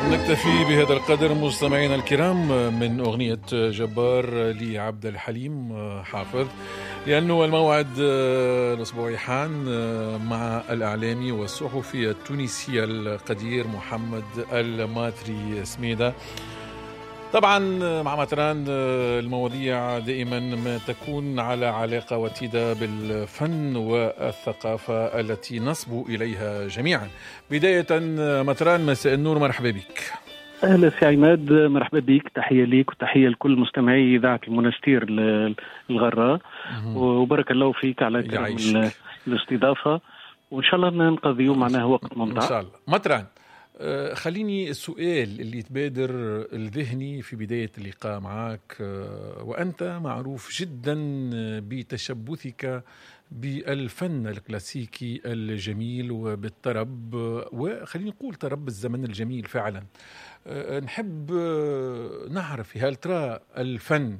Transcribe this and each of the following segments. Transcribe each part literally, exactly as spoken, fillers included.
نكتفي بهذا القدر مستمعينا الكرام من أغنية جبار لعبد الحليم حافظ، لأنه الموعد الأسبوعي حان مع الإعلامي والصحفي التونسي القدير محمد الماتري سميدة. طبعا مع ماتران المواضيع دائما ما تكون على علاقة وتيدة بالفن والثقافة التي نصبو إليها جميعا. بداية ماتران، مساء النور، مرحبا بك. أهلا سي عماد، مرحبا بك، تحية ليك وتحية لكل مستمعي إذاعة المنستير الغراء، وبارك الله فيك على كرم الاستضافة، وإن شاء الله ننقضي معناها وقت ممتع إن شاء الله. ماتران، خليني السؤال اللي يتبادر الذهني في بداية اللقاء معك، وأنت معروف جدا بتشبثك بالفن الكلاسيكي الجميل وبالطرب، وخليني نقول طرب الزمن الجميل فعلا. نحب نعرف هل ترى الفن،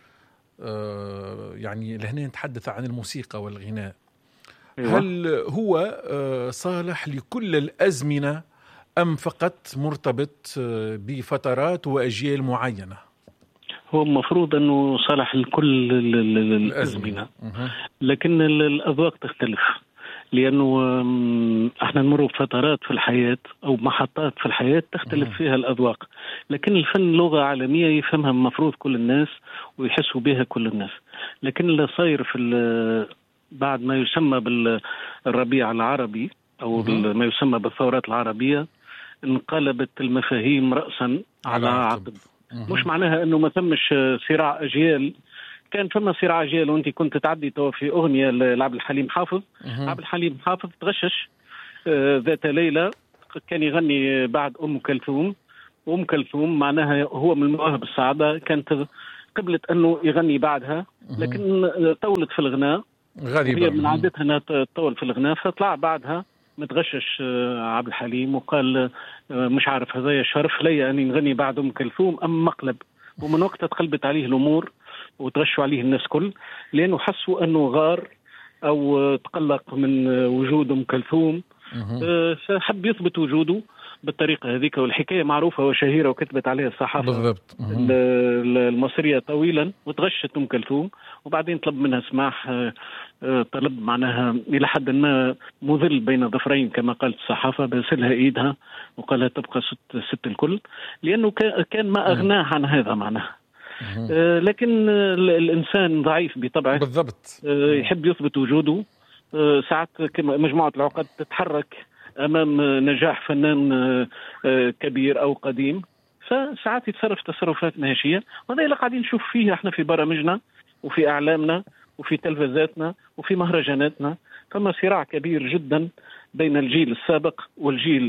يعني لهنا نتحدث عن الموسيقى والغناء، هل هو صالح لكل الأزمنة أم فقط مرتبط بفترات وأجيال معينة؟ هو المفروض أنه صالح لكل الأزمنة، لكن الأذواق تختلف، لأنه احنا نمر بفترات في الحياة أو محطات في الحياة تختلف فيها الأذواق، لكن الفن لغة عالمية يفهمها المفروض كل الناس ويحسوا بها كل الناس. لكن اللي صاير في بعد ما يسمى بالربيع العربي أو ما يسمى بالثورات العربية، انقلبت المفاهيم رأسا على عقب. مش معناها أنه ما تمش صراع أجيال، كان فما صراع أجيال، وأنت كنت تعدي تو في أغنية لعبد الحليم حافظ. عبد الحليم حافظ تغشش ذات ليلة، كان يغني بعد أم كلثوم، وأم كلثوم معناها هو من مواهب السعادة، كانت قبلت أنه يغني بعدها، لكن طولت في الغناء، غريبة هي من عادتها أنها تطول في الغناء، فطلع بعدها متغشش عبد الحليم وقال مش عارف هذا شرف لي أني نغني بعد أم كلثوم أم مقلب. ومن وقتها تقلبت عليه الأمور وتغشوا عليه الناس كل، لأنه حسوا أنه غار أو تقلق من وجود أم كلثوم، فحب يثبت وجوده بالطريقة هذيك. والحكاية معروفة وشهيرة وكتبت عليها الصحافة بالضبط المصرية طويلا، وتغشت أم كلثوم، وبعدين طلب منها سماح، طلب معناها إلى حد ما مذل بين ظفرين كما قالت الصحافة، بسلها إيدها وقالها تبقى ست, ست الكل، لأنه كان ما أغناه عن هذا معناها. آه لكن الإنسان ضعيف بطبعه، بالضبط آه يحب يثبت وجوده. آه ساعات مجموعة العقد تتحرك أمام نجاح فنان آه كبير أو قديم، فساعات يتصرف تصرفات ناشية، وهذا اللي قاعدين نشوف فيه احنا في برامجنا وفي أعلامنا وفي تلفزاتنا وفي مهرجاناتنا. فما صراع كبير جدا بين الجيل السابق والجيل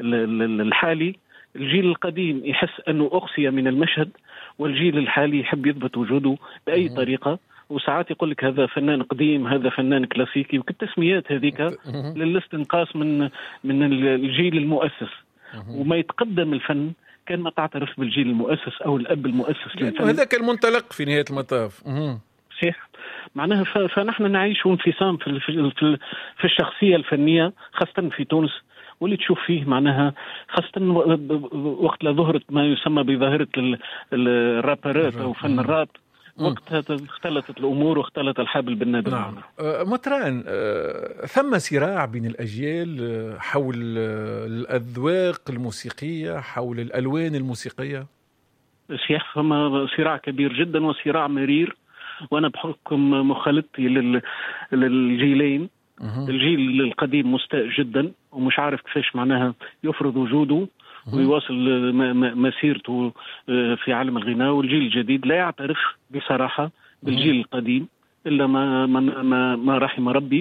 الحالي. الجيل القديم يحس أنه أقصي من المشهد، والجيل الحالي يحب يثبت وجوده بأي طريقة، وساعات يقول لك هذا فنان قديم، هذا فنان كلاسيكي، وكالتسميات هذيك للاستنقاص من من الجيل المؤسس. وما يتقدم الفن كان ما تعترف بالجيل المؤسس أو الأب المؤسس للفن، وهذا كان المنطلق في نهاية المطاف. صحيح، معناها فنحن نعيش انفصام في في في الشخصية الفنية، خاصة في تونس، واللي تشوف فيه معناها خاصة وقت لا ظهرت ما يسمى بظاهرة الرابرات أو فن الراب، وقتها اختلطت الأمور واختلط الحبل بالندم. نعم. مطران، ثم صراع بين الأجيال حول الأذواق الموسيقية، حول الألوان الموسيقية. صحيح، فما صراع كبير جدا وصراع مرير، وأنا بحكم مخالطتي للجيلين، الجيل القديم مستاء جدا ومش عارف كيفاش معناها يفرض وجوده ويواصل مسيرته في عالم الغناء، والجيل الجديد لا يعترف بصراحة بالجيل القديم إلا ما, ما, ما رحم ربي.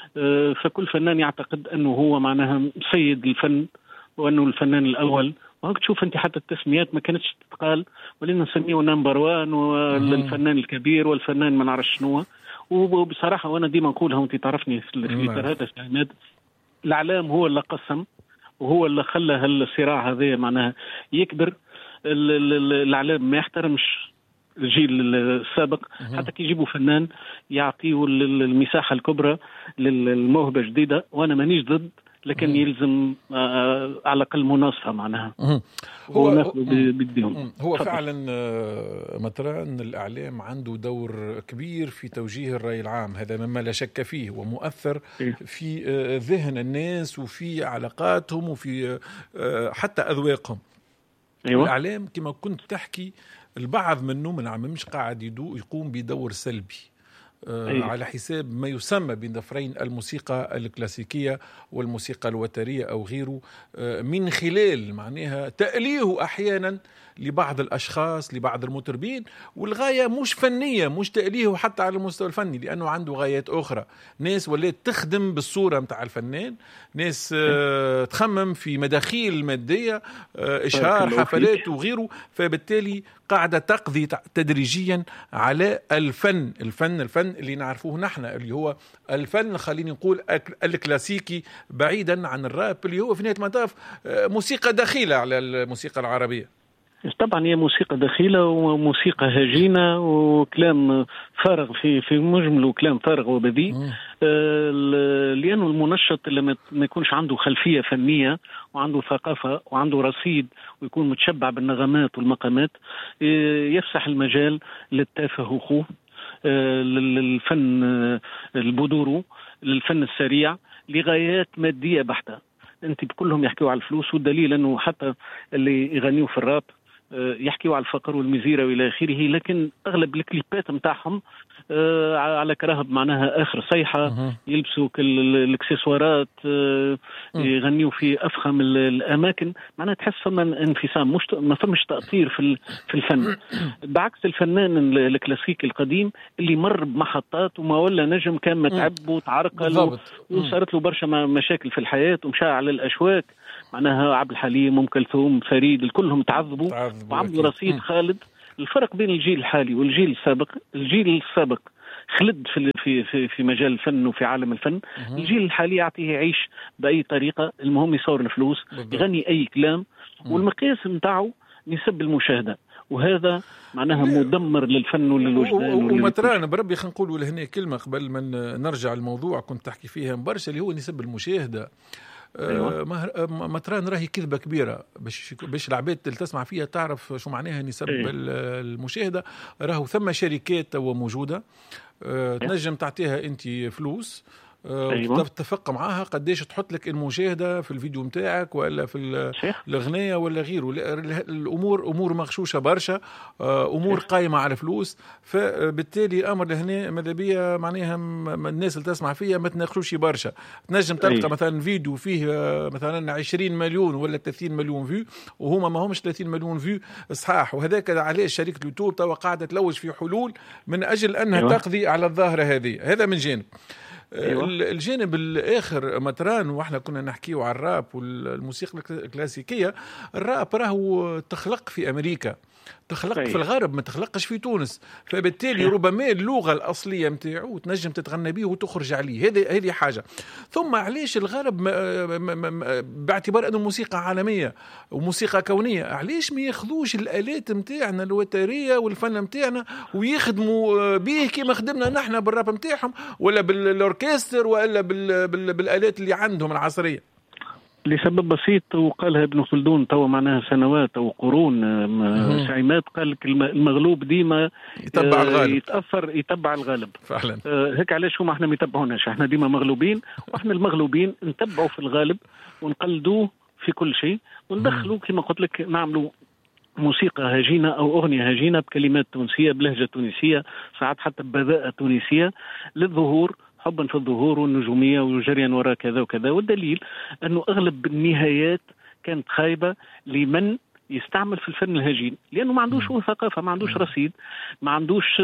فكل فنان يعتقد أنه هو معناها سيد الفن وأنه الفنان الأول، وهيك تشوف أنت حتى التسميات ما كانتش تتقال، ولينا نسميه نمبر وان والفنان الكبير والفنان ما نعرف شنو. وبصراحة وأنا ديما نقولها وأنت تعرفني في هذا السعماد، الإعلام هو اللي قسم وهو اللي خلى هالصراع هذا معناها يكبر. الإعلام ما يحترمش الجيل السابق، حتى كي يجيبوا فنان يعطيه المساحة الكبرى للموهبة جديدة، وأنا مانيش ضد، لكن مم. يلزم آه على الأقل مناصفة معناها. مم. هو وناخذ بديهم. هو تفضل. فعلا آه، مطران الإعلام عنده دور كبير في توجيه الرأي العام، هذا مما لا شك فيه، ومؤثر إيه. في آه، ذهن الناس وفي علاقاتهم وفي آه، حتى أذواقهم. أيوة. الإعلام كما كنت تحكي البعض منه من عم مش قاعد يدو يقوم بدور سلبي آه، أيه. على حساب ما يسمى بنفرين الموسيقى الكلاسيكية والموسيقى الوترية أو غيره، آه، من خلال معناها تأليه أحيانا لبعض الأشخاص لبعض المطربين، والغاية مش فنية، مش تأليه حتى على المستوى الفني، لأنه عنده غايات أخرى. ناس ولات تخدم بالصورة متاع الفنان، ناس آه، تخمم في مداخيل مادية، آه، إشهار حفلات وغيره، فبالتالي قاعدة تقضي تدريجيا على الفن الفن الفن اللي نعرفوه نحن، اللي هو الفن خليني نقول الكلاسيكي، بعيدا عن الراب اللي هو في نهاية المطاف موسيقى دخيلة على الموسيقى العربية. طبعا هي موسيقى دخيلة وموسيقى هجينة وكلام فارغ في في مجمل، وكلام فارغ وبذيء، آه لأنه المنشط اللي ما يكونش عنده خلفية فنية وعنده ثقافة وعنده رصيد ويكون متشبع بالنغمات والمقامات، آه يفسح المجال للتافه أخوه، آه للفن آه البدورو، للفن السريع، لغايات مادية بحتة. انت بكلهم يحكيوا على الفلوس، والدليل انه حتى اللي يغنيوا في الراب يحكيوا على الفقر والمزيرة والى اخره، لكن اغلب الكليبات متاعهم على كراهب معناها اخر صيحة، يلبسوا كل الاكسسوارات، يغنيوا في افخم الاماكن، معناها تحس فما انفصام، مش ما فمش تأثير في في الفن، بعكس الفنان الكلاسيكي القديم اللي مر بمحطات وما ولا نجم، كان متعب وتعرقل وصارت له برشا مشاكل في الحياة ومشى على الاشواك، معناها عبد الحليم، ام كلثوم، فريد، الكلهم تعذبوا وعملوا رصيد خالد. الفرق بين الجيل الحالي والجيل السابق، الجيل السابق خلد في في في في مجال الفن وفي عالم الفن، الجيل الحالي يعطيه يعيش باي طريقه، المهم يصور الفلوس، يغني اي كلام، والمقياس نتاعو نسب المشاهده، وهذا معناها مدمر للفن وللوجدان. ومترانا بربي خلينا نقولوا لهنا كلمه قبل ما نرجع الموضوع كنت تحكي فيها برشا، اللي هو نسب المشاهده. أيوة. مطران راهي كذبة كبيرة باش باش العباد اللي تسمع فيها تعرف شو معناها نسب أيوة. المشاهدة. راهو ثم شركات توا موجودة، أه تنجم تعطيها انت فلوس، أيوة. تتفق معاها قديش تحط لك المشاهدة في الفيديو متاعك ولا في الأغنية ولا غيره. الأمور أمور مغشوشة برشا، أمور قائمة على فلوس، فبالتالي أمر لهنا ماذا بيا معناها الناس اللي تسمع فيها ما تناقشوش برشا. تنجم تلقى أيوة. مثلا فيديو فيه مثلا عشرين مليون ولا ثلاثين مليون فيو، وهما ما همش ثلاثين مليون فيو صحاح، وهذاك علاش شركة اليوتيوب توا قاعدة تلوج في حلول من أجل أنها أيوة. تقضي على الظاهرة هذه. هذا من جانب. أيوة. الجانب الآخر مطران، واحنا كنا نحكيه على الراب والموسيقى الكلاسيكية، الراب راهو تخلق في أمريكا، تخلق أيوة. في الغرب، ما تخلقش في تونس، فبالتالي ربما اللغة الأصلية متاعو تنجم تتغنى به وتخرج عليه. هذه هذه حاجة. ثم علاش الغرب ما ما ما باعتبار أنه موسيقى عالمية وموسيقى كونية، علاش ما ياخذوش الآلات متاعنا الوترية والفن متاعنا ويخدموا به كما خدمنا نحن بالراب متاعهم ولا بالأوركستر ولا بال بال بالآلات اللي عندهم العصرية؟ لسبب بسيط وقالها ابن خلدون توا معناها سنوات أو قرون سعيمات، قال لك المغلوب ديما يتبع الغالب، يتأثر يتبع الغالب فعلا. هيك علاش هما احنا ما يتبعوناش، احنا ديما مغلوبين، واحنا المغلوبين نتبعوا في الغالب ونقلدوه في كل شيء، وندخلوا كما قلت لك نعملوا موسيقى هجينة أو أغنية هجينة بكلمات تونسية بلهجة تونسية، ساعات حتى ببذاءة تونسية، للظهور، حبا في الظهور والنجومية وجريا وراء كذا وكذا. والدليل أنه أغلب النهايات كانت خايبة لمن يستعمل في الفن الهجين، لأنه ما عندوش هو ثقافة، ما عندوش رصيد، ما عندوش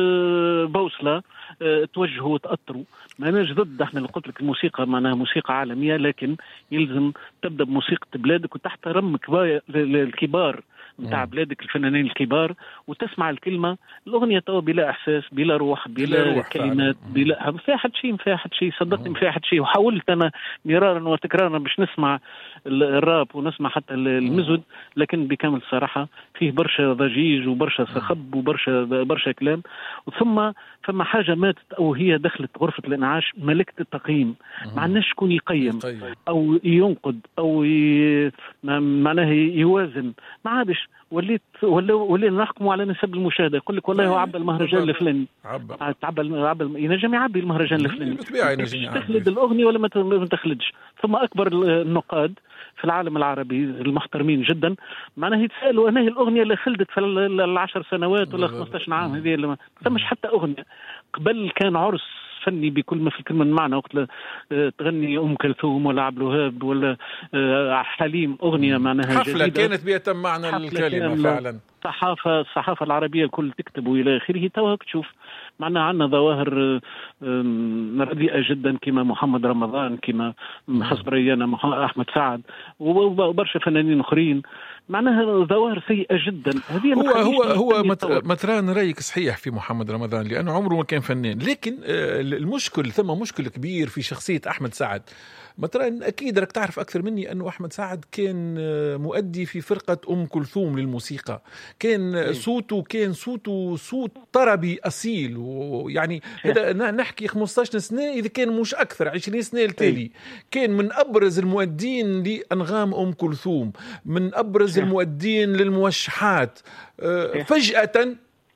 بوصلة توجهه وتأثره. ما أناش ضد، احنا اللي قلت لك الموسيقى معناها موسيقى عالمية، لكن يلزم تبدأ بموسيقى بلادك وتحترم الكبار نتاع بلادك الفنانين الكبار وتسمع الكلمة الأغنية تو بلا إحساس بلا روح بلا, بلا روح كلمات فعلا. بلا فيها حد شيء فيها حد شيء صدقني فيها حد شيء. وحاولت أنا مرارا وتكرارا باش نسمع الراب ونسمع حتى المزود، لكن بكامل الصراحة فيه برشا ضجيج وبرشا صخب وبرشا برشا كلام. ثم فما حاجة ماتت أو هي دخلت غرفة الإنعاش ملكة التقييم، ما عندناش شكون يقيم أو ينقد أو ي... معناه يوازن، ما عادش وليت ولا ولينا نحكموا على نسب المشاهده. يقول لك والله هو عبى المهرجان الفلاني، عبى عبى ينجم يعبي المهرجان الفلاني، تخلد الاغنيه ولا ما تخلدش. ثم اكبر النقاد في العالم العربي المحترمين جدا معناه يتسالوا انا الاغنيه اللي خلدت في العشر سنوات ولا خمسطاش عام هذه اللي ما ثمش حتى اغنيه. قبل كان عرس فني بكل ما في الكلمة المعنى، وقت تغني أم كلثوم ولا عبد الوهاب ولا حليم أغنية معناها حفلة جديدة، كانت بيتم معنى الكلمة فعلا. الصحافة الصحافة العربية الكل تكتب وإلى آخره. توك تشوف معنا عنا ظواهر رديئة جدا كما محمد رمضان، كما حسب ريانا أحمد سعد وبرشا فنانين أخرين، معناها ظواهر سيئة جدا. هذه هو هو هو متران رأيك صحيح في محمد رمضان لأنه عمره ما كان فنان، لكن المشكل ثم مشكل كبير في شخصية أحمد سعد. مثلا أكيد رك تعرف أكثر مني أنه أحمد سعد كان مؤدي في فرقة أم كلثوم للموسيقى، كان صوته كان صوته صوت طربي أصيل، ويعني هذا نحكي خمسطاش سنة إذا كان مش أكثر، عشرين سنة التالي كان من أبرز المؤدين لأنغام أم كلثوم، من أبرز المؤدين للموشحات. فجأة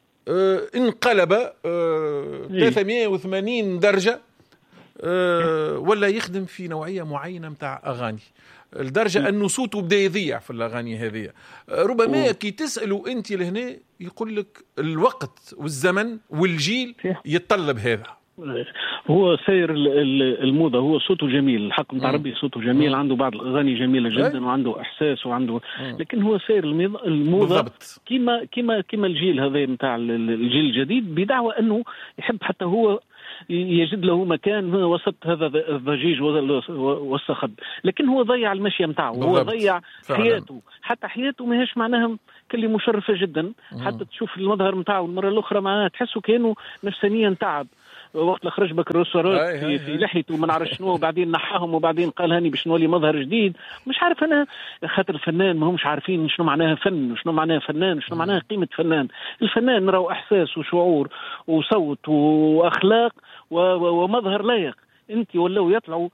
انقلب ثلاثمائة وثمانين درجة، أه ولا يخدم في نوعية معينة متاع أغاني، الدرجة أنه صوته بدأ يضيع في الأغاني هذه. ربما كي تسألوا أنت لهنا يقول لك الوقت والزمن والجيل يتطلب هذا. هو سير الموضة، هو صوته جميل الحق متاع ربي، صوته جميل، مم. عنده بعض الأغاني جميلة جدا، مم. وعنده إحساس وعنده، مم. لكن هو سير الموضة كما كما كما الجيل هذا متاع الجيل الجديد بدعوى أنه يحب حتى هو يجد له مكان وسط هذا الضجيج والصخب، لكن هو ضيع المشية متاعه، هو ضيع حياته، حتى حياته ما هيش معناها كلي مشرفة جدا. حتى تشوف المظهر متاعه المرة الأخرى معناها تحسه كأنه نفسانيا تعب، وقت خرج بك الرسورات في, في لحيته وما نعرف شنو، وبعدين نحاهم وبعدين قال هاني باش نولي مظهر جديد. مش عارف انا خاطر الفنان ما همش عارفين شنو معناها فن وشنو معناها فنان وشنو معناها قيمة فنان. الفنان راهو احساس وشعور وصوت واخلاق ومظهر لايق. انت ولاو يطلعوا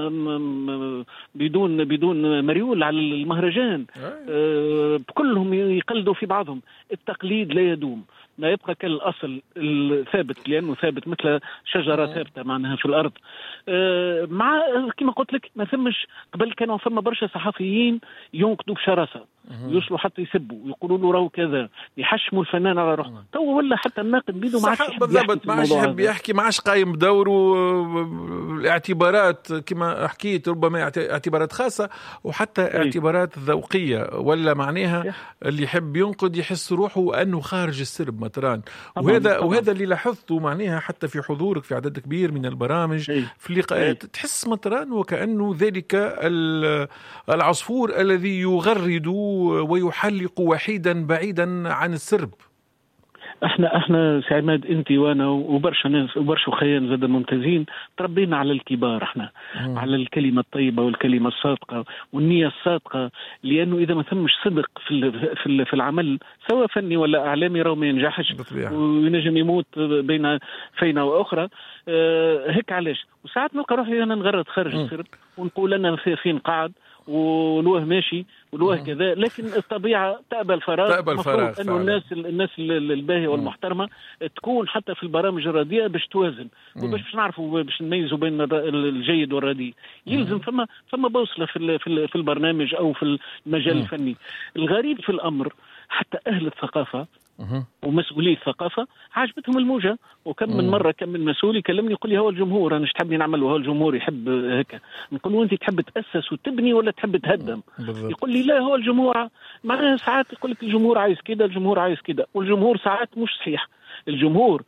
بدون بدون مريول على المهرجان، أه كلهم يقلدوا في بعضهم. التقليد لا يدوم، ما يبقى كالأصل الثابت لأنه ثابت مثل شجرة ثابتة معناها في الأرض. أه مع كما قلت لك ما ثمش قبل كانوا ثم برشا صحفيين ينقدوا بشراسة، يوصلوا حتى يسبوا يقولوا له راهو كذا، يحشموا الفنان على روحه. تو ولا حتى الناقد بيدو ما عادش بالضبط، ما عادش يحب يحكي، ما عادش قايم بدوره. الاعتبارات كما حكيت ربما اعتبارات خاصة وحتى اعتبارات ذوقية، ولا معناها اللي يحب ينقد يحس روحه أنه خارج السرب مطران. وهذا طبعاً. وهذا اللي لاحظته معناها حتى في حضورك في عدد كبير من البرامج في اللقاءات، تحس مطران وكأنه ذلك العصفور الذي يغرد ويحلق وحيدا بعيدا عن السرب. احنا احنا سي عماد انت وانا وبرشا ناس وبرشا خيان زاد ممتازين تربينا على الكبار، احنا مم. على الكلمه الطيبه والكلمه الصادقه والنيه الصادقه، لانه اذا ما ثمش صدق في في في العمل سواء فني ولا اعلامي راهو ما ينجحش وينجم يموت بين فينه واخرى. اه هيك علاش وساعات نلقى روحي انا نغرد خارج السرب ونقول انا فين قاعد والوه ماشي والوه كذا، لكن الطبيعة تقبل الفراغ. تقبل الفراغ انه الناس الناس الباهية والمحترمة تكون حتى في البرامج الرديئة باش توازن وباش نعرفوا باش نميزوا بين الجيد والرديء. يلزم فما فما بوصلة في في البرنامج او في المجال مم. الفني. الغريب في الامر حتى اهل الثقافة ومسؤولي الثقافة عجبتهم الموجة، وكم من مرة كم من مسؤول يكلمني يقول لي هو الجمهور أنا تحبني نعمل وهو الجمهور يحب هيك. نقول له أنت تحب تأسس وتبني ولا تحب تهدم؟ يقول لي لا هو الجمهور. معناها ساعات يقول لك الجمهور عايز كده الجمهور عايز كده، والجمهور ساعات مش صحيح. الجمهور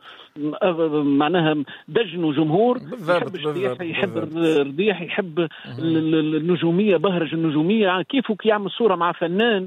معناها دجن جمهور، بالضبط يحب يحب الرضيح، يحب النجوميه، بهرج النجوميه، كيفك يعمل صوره مع فنان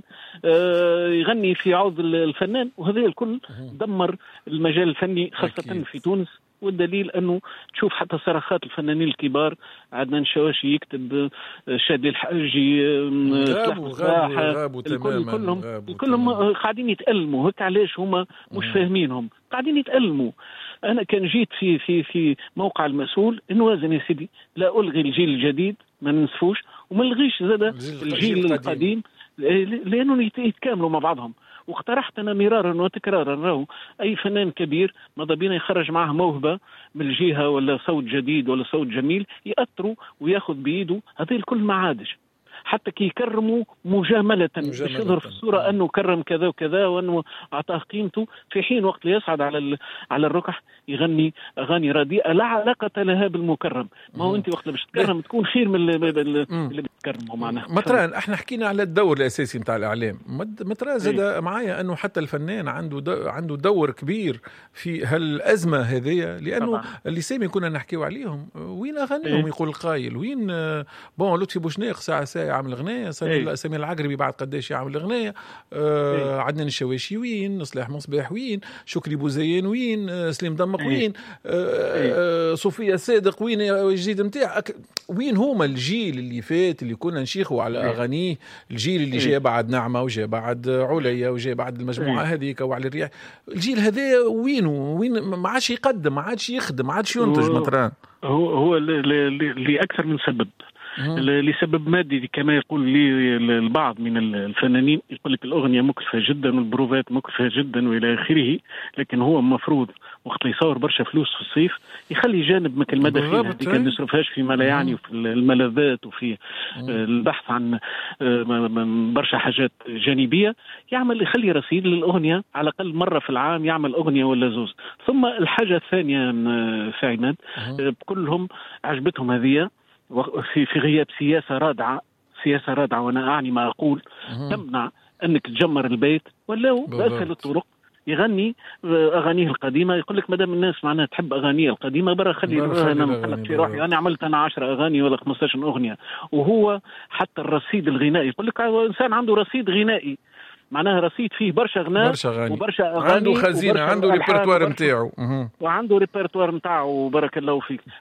يغني في عوض الفنان، وهذا الكل دمر المجال الفني خاصه أكيد. في تونس. والدليل أنه تشوف حتى صرخات الفنانين الكبار، عدنان شواشي يكتب، شادي الحاجي، غابوا غابوا غابوا تماما، كلهم كلهم قاعدين يتألموا. هيك علاش هما مش فاهمينهم، قاعدين يتألموا. أنا كان جيت في في في موقع المسؤول نوازن يا سيدي، لا ألغي الجيل الجديد ما ننسفوش، وما نلغيش زاد الجيل القديم لأنه يتكاملوا مع بعضهم. واقترحت أنا مرارا وتكرارا، راهو أي فنان كبير ماذا بينا يخرج معه موهبة من الجهة ولا صوت جديد ولا صوت جميل يأثروا وياخذ بيده، هذا الكل ما عادش. حتى كي يكرموا مجاملة باش يظهر في الصورة أنه كرم كذا وكذا وأنه أعطاه قيمته، في حين وقت يصعد على على الركح يغني أغاني رديئة لا علاقة لها بالمكرم. ما هو أنت وقت باش تكرم تكون خير من اللي بتكرمه معنا. مطران احنا حكينا على الدور الأساسي متاع الإعلام، مطران زاد معايا أنه حتى الفنان عنده دو عنده دور كبير في هالأزمة هذه، لأنه طبعا. اللي سامي كنا نحكيو عليهم وين أغانيهم ايه؟ يقول القايل وين بون لطفي بوشناق ساعة ساعة يعمل غناية، سمير العقربي بعد قداش يعمل غناية، آه عدنان الشواشي وين، صلاح مصباح وين، شكري بوزيان وين، آه سليم دمق وين، آه آه صوفيا صادق وين الجديد متاع وين. هما الجيل اللي فات اللي كنا نشيخوا على أغانيه، الجيل اللي جاء بعد نعمة وجاء بعد عليا وجاء بعد المجموعة هذيك وعلى الرياح، الجيل هذا وينه وين؟ ما عادش يقدم، ما عادش يخدم، ما عادش ينتج. مطران هو هو لأكثر من سبب، لسبب مادي كما يقول لي البعض من الفنانين، يقول لك الأغنية مكلفة جدا والبروفات مكلفة جدا وإلى آخره، لكن هو المفروض وقت يصور برشا فلوس في الصيف يخلي جانب مثل المداخيل هذه كان يصرفهاش في ما لا يعني وفي الملاذات وفي البحث عن برشا حاجات جانبية، يعمل يخلي رصيد للأغنية على الأقل مرة في العام، يعمل أغنية ولا زوز. ثم الحاجة الثانية في عماد كلهم عجبتهم هذه في في غياب سياسة رادعة، سياسة رادعة وأنا أعني ما أقول، تمنع أنك تجمر البيت ولو بأسهل الطرق يغني أغانيه القديمة. يقول لك مدام الناس معناها تحب أغانيه القديمة برا خلي أنا مخلق في روحي، أنا عملت أنا عشرة أغاني ولا خمستاشر أغنية. وهو حتى الرصيد الغنائي يقول لك إنسان عنده رصيد غنائي، معناها رصيد فيه برشا غناء وبرشا أغاني، عنده خزينة، عنده ريبرتوار متاعه، وعنده ريبرتوار متاعه بارك الله فيك.